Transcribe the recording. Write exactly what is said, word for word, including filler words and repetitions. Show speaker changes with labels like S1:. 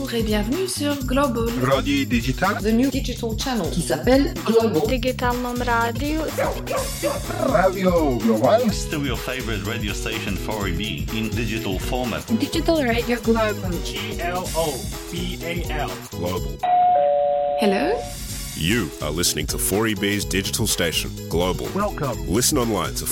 S1: Bonjour et bienvenue sur Global
S2: Radio Digital,
S3: the new digital channel qui s'appelle Global.
S4: Digitalnom radio.
S2: Radio Global.
S5: Still your favorite radio station four E B in digital format.
S4: Digital Radio Global.
S6: G L O B A L.
S7: Global.
S1: Hello.
S7: You are listening to four E B's digital station, Global.
S2: Welcome.
S7: Listen online to